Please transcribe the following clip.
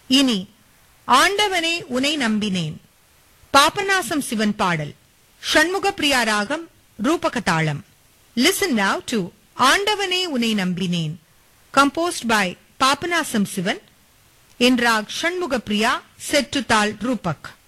இனி ஆண்டவனே உனை நம்பினேன். பாபநாசம் சிவன் பாடல். ஷண்முகப்பிரியா ராகம், ரூபகதாளம். Listen now to ஆண்டவனே உனை நம்பினேன், composed by Papanasam Sivan in rag Shanmugapriya, set to tal Rupak.